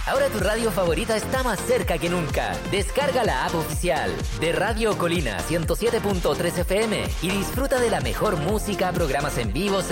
Ahora tu radio favorita está más cerca que nunca. Descarga la app oficial de Radio Colina 107.3 FM y disfruta de la mejor música, programas en vivo,